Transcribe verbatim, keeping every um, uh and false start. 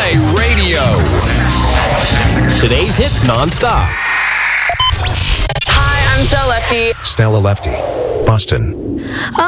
J Radio. Today's hits nonstop. Hi, I'm Stella Lefty. Stella Lefty, Boston.